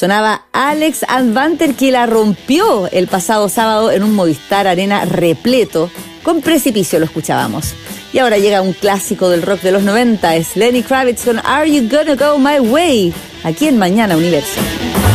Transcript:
Sonaba Alex Anwandter, que la rompió el pasado sábado en un Movistar Arena repleto. Con Precipicio lo escuchábamos. Y ahora llega un clásico del rock de los 90, es Lenny Kravitz con Are You Gonna Go My Way, aquí en Mañana Universo.